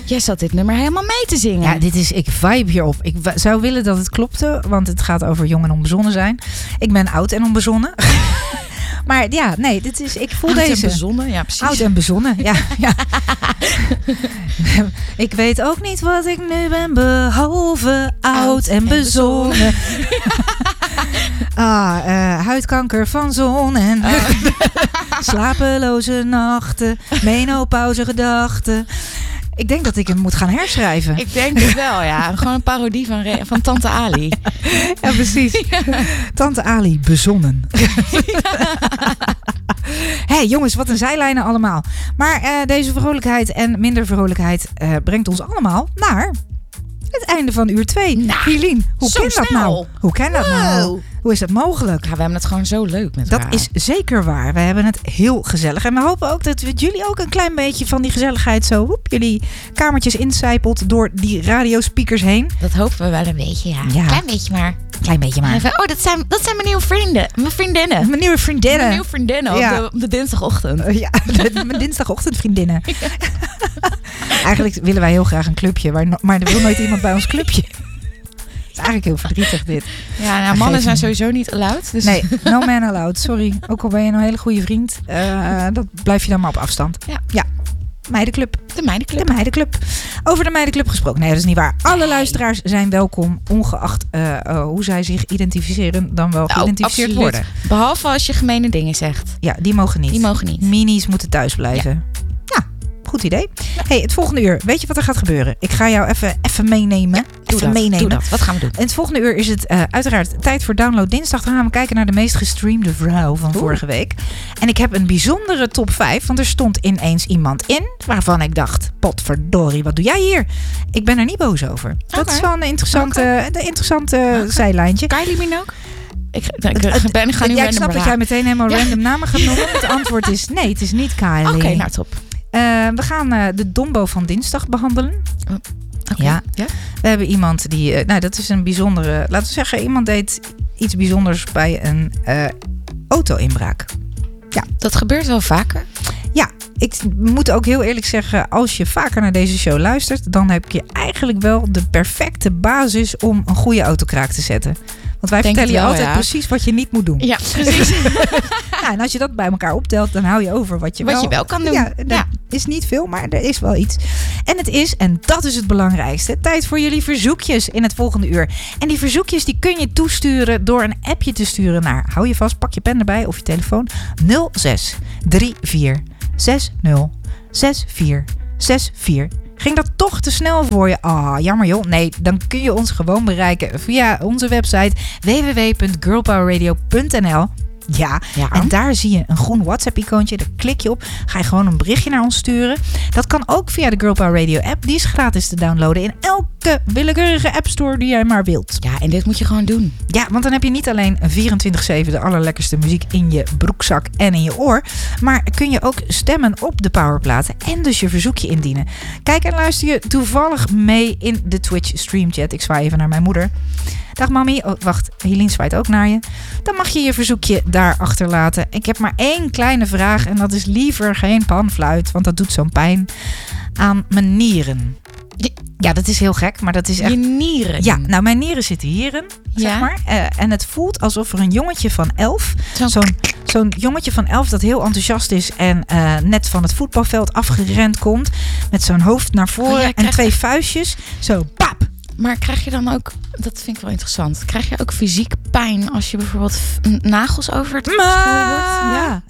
Jij zat dit nummer helemaal mee te zingen. Ja, ik vibe hierop. Ik zou willen dat het klopte, want het gaat over jong en onbezonnen zijn. Ik ben oud en onbezonnen. Maar ja, nee, ik voel oud deze. Oud en bezonnen, ja precies. Oud en bezonnen, ja. Ik weet ook niet wat ik nu ben, behalve oud en bezonnen. Huidkanker van zon en slapeloze nachten, menopauze gedachten. Ik denk dat ik hem moet gaan herschrijven. Ik denk het wel, ja. Gewoon een parodie van Tante Ali. Ja, precies. Ja. Tante Ali, bezonnen. Hey, jongens, wat een zijlijnen allemaal. Maar deze vrolijkheid en minder vrolijkheid brengt ons allemaal naar het einde van uur 2. Nou, Hilien, hoe kan dat nou? Hoe kan dat nou? Hoe is dat mogelijk? Ja, we hebben het gewoon zo leuk met elkaar. Dat is zeker waar. We hebben het heel gezellig. En we hopen ook dat jullie ook een klein beetje van die gezelligheid zo jullie kamertjes incijpelt door die radiospeakers heen. Dat hopen we wel een beetje, ja. Klein beetje maar. Klein beetje maar. Even, dat zijn mijn nieuwe vrienden. Mijn vriendinnen. Mijn nieuwe vriendinnen. Mijn nieuwe vriendinnen op de dinsdagochtend. Ja, mijn dinsdagochtendvriendinnen. Eigenlijk willen wij heel graag een clubje, maar er wil nooit iemand bij ons clubje. Het is eigenlijk heel verdrietig dit. Ja, nou, mannen zijn sowieso niet allowed. Dus. Nee, no man allowed, sorry. Ook al ben je een hele goede vriend, dat blijf je dan maar op afstand. Ja. Meidenclub. De Meidenclub. De Meidenclub. Over de Meidenclub gesproken. Nee, dat is niet waar. Alle luisteraars zijn welkom, ongeacht hoe zij zich identificeren, dan wel geïdentificeerd absoluut worden. Behalve als je gemene dingen zegt. Ja, die mogen niet. Minis moeten thuis blijven. Ja. Goed idee. Hey, het volgende uur. Weet je wat er gaat gebeuren? Ik ga jou even meenemen. Doe dat. Wat gaan we doen? In het volgende uur is het uiteraard tijd voor Download Dinsdag. Dan gaan we kijken naar de meest gestreamde vrouw van vorige week. En ik heb een bijzondere top 5. Want er stond ineens iemand in waarvan ik dacht, potverdorie, wat doe jij hier? Ik ben er niet boos over. Dat is wel een interessante zijlijntje. Kylie Minogue? Ik snap dat jij meteen helemaal random namen gaat noemen. Het antwoord is nee, het is niet Kylie. Oké, nou top. We gaan de Dombo van dinsdag behandelen. Okay. Ja. We hebben iemand die... dat is een bijzondere... Laten we zeggen, iemand deed iets bijzonders bij een auto-inbraak. Ja. Dat gebeurt wel vaker. Ja, ik moet ook heel eerlijk zeggen, als je vaker naar deze show luistert, dan heb je eigenlijk wel de perfecte basis om een goede autokraak te zetten. Want wij vertellen je altijd precies wat je niet moet doen. Ja, precies. En als je dat bij elkaar optelt, dan hou je over wat je wel kan doen. Ja, dat is niet veel, maar er is wel iets. En dat is het belangrijkste, tijd voor jullie verzoekjes in het volgende uur. En die verzoekjes die kun je toesturen door een appje te sturen naar, hou je vast, pak je pen erbij of je telefoon, 06 34 60 6464. Ging dat toch te snel voor je? Jammer joh. Nee, dan kun je ons gewoon bereiken via onze website www.girlpowerradio.nl. Ja, en daar zie je een groen WhatsApp-icoontje. Daar klik je op. Ga je gewoon een berichtje naar ons sturen. Dat kan ook via de Girl Power Radio app. Die is gratis te downloaden in elke willekeurige app store die jij maar wilt. Ja, en dit moet je gewoon doen. Ja, want dan heb je niet alleen 24/7 de allerlekkerste muziek in je broekzak en in je oor. Maar kun je ook stemmen op de powerplaten en dus je verzoekje indienen. Kijk en luister je toevallig mee in de Twitch streamchat. Ik zwaai even naar mijn moeder. Dag mami. Oh, wacht, Helene zwaait ook naar je. Dan mag je je verzoekje daar achterlaten. Ik heb maar 1 kleine vraag en dat is liever geen panfluit, want dat doet zo'n pijn aan mijn nieren. Ja, dat is heel gek, maar dat is echt... Je nieren? Ja, nou mijn nieren zitten hierin, zeg maar. En het voelt alsof er een jongetje van 11... Zo'n jongetje van 11 dat heel enthousiast is en net van het voetbalveld afgerend komt. Met zo'n hoofd naar voren en 2 vuistjes. Zo, pap! Maar krijg je dan ook, dat vind ik wel interessant, krijg je ook fysiek pijn als je bijvoorbeeld nagels over het school wordt?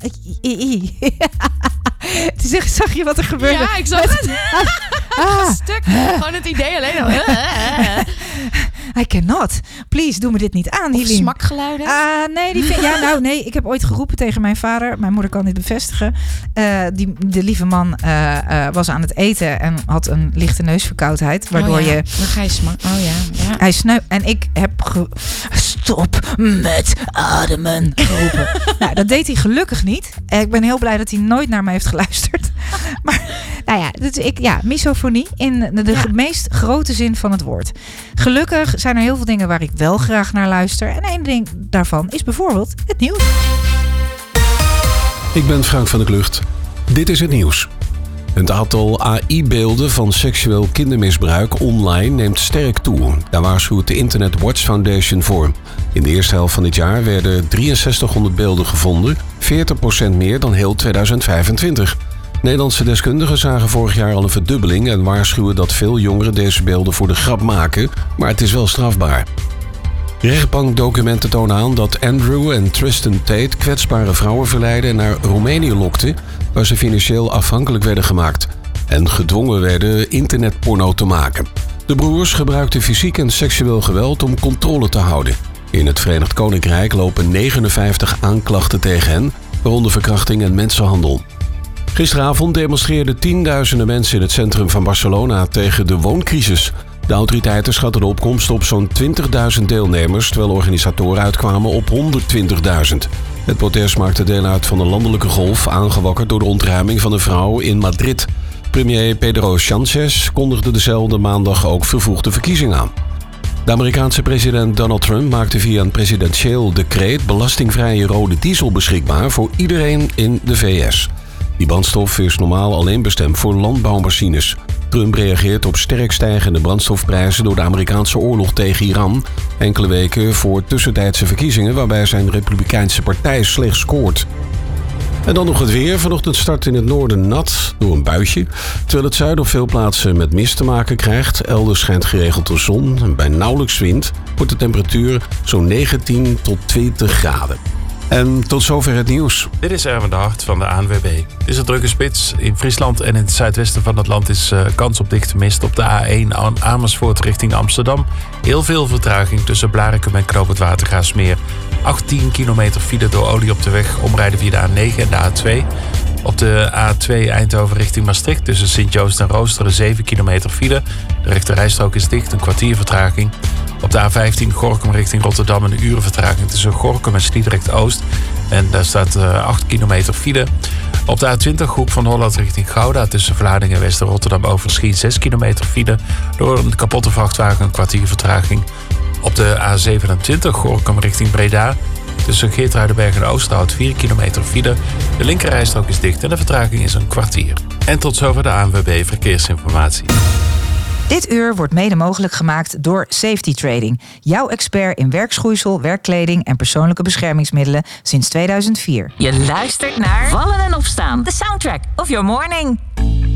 Ja. Zag je wat er gebeurde? Ja, ik zag het. Stuk. Gewoon het idee alleen al. I cannot. Please, doe me dit niet aan, Helene. Smakgeluiden? Nee, ik heb ooit geroepen tegen mijn vader. Mijn moeder kan dit bevestigen. De lieve man was aan het eten en had een lichte neusverkoudheid. Waardoor je... Dan ga je smakken. Oh ja. Hij sneuwt en ik heb stop met ademen geroepen. Nou, dat deed hij gelukkig niet. Ik ben heel blij dat hij nooit naar mij heeft geluisterd. Maar nou ja, misofonie in de meest grote zin van het woord. Gelukkig zijn er heel veel dingen waar ik wel graag naar luister. En 1 ding daarvan is bijvoorbeeld het nieuws. Ik ben Frank van der Klucht. Dit is het nieuws. Het aantal AI-beelden van seksueel kindermisbruik online neemt sterk toe. Daar waarschuwt de Internet Watch Foundation voor. In de eerste helft van dit jaar werden 6300 beelden gevonden, 40% meer dan heel 2025. Nederlandse deskundigen zagen vorig jaar al een verdubbeling en waarschuwen dat veel jongeren deze beelden voor de grap maken, maar het is wel strafbaar. Rechtbankdocumenten tonen aan dat Andrew en Tristan Tate kwetsbare vrouwen verleidden en naar Roemenië lokten, waar ze financieel afhankelijk werden gemaakt en gedwongen werden internetporno te maken. De broers gebruikten fysiek en seksueel geweld om controle te houden. In het Verenigd Koninkrijk lopen 59 aanklachten tegen hen, waaronder verkrachting en mensenhandel. Gisteravond demonstreerden tienduizenden mensen in het centrum van Barcelona tegen de wooncrisis. De autoriteiten schatten de opkomst op zo'n 20.000 deelnemers, terwijl organisatoren uitkwamen op 120.000. Het protest maakte deel uit van de landelijke golf, aangewakkerd door de ontruiming van een vrouw in Madrid. Premier Pedro Sánchez kondigde dezelfde maandag ook vervroegde verkiezingen aan. De Amerikaanse president Donald Trump maakte via een presidentieel decreet belastingvrije rode diesel beschikbaar voor iedereen in de VS. Die brandstof is normaal alleen bestemd voor landbouwmachines. Trump reageert op sterk stijgende brandstofprijzen door de Amerikaanse oorlog tegen Iran. Enkele weken voor tussentijdse verkiezingen waarbij zijn Republikeinse partij slecht scoort. En dan nog het weer. Vanochtend start in het noorden nat door een buitje. Terwijl het zuiden op veel plaatsen met mist te maken krijgt. Elders schijnt geregeld de zon en bij nauwelijks wind wordt de temperatuur zo'n 19 tot 20 graden. En tot zover het nieuws. Dit is Erwin de Hart van de ANWB. Het is een drukke spits. In Friesland en in het zuidwesten van het land is kans op dichte mist. Op de A1 Amersfoort richting Amsterdam. Heel veel vertraging tussen Blaricum en Knoop het Watergraafsmeer. 18 kilometer file door olie op de weg. Omrijden via de A9 en de A2. Op de A2 Eindhoven richting Maastricht tussen Sint-Joost en Roosteren 7 kilometer file. De rechterrijstrook is dicht, een kwartier vertraging. Op de A15 Gorinchem richting Rotterdam een uur vertraging tussen Gorinchem en Sliedrecht-Oost. En daar staat 8 kilometer file. Op de A20 Hoek van Holland richting Gouda tussen Vlaardingen en Wester-Rotterdam-Overschie 6 kilometer file. Door een kapotte vrachtwagen een kwartier vertraging. Op de A27 Gorinchem richting Breda tussen Geertruidenberg en Oosterhout 4 kilometer file. De linkerrijstrook is dicht en de vertraging is een kwartier. En tot zover de ANWB Verkeersinformatie. Dit uur wordt mede mogelijk gemaakt door Safety Trading. Jouw expert in werkschoeisel, werkkleding en persoonlijke beschermingsmiddelen sinds 2004. Je luistert naar Vallen en Opstaan. The soundtrack of your morning.